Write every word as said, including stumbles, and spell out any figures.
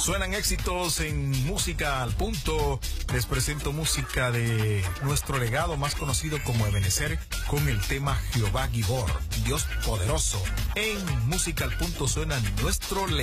Suenan éxitos en Música al Punto. Les presento música de nuestro legado más conocido como Ebenezer con el tema Jehová Gibor, Dios poderoso. En Música al Punto suena nuestro legado.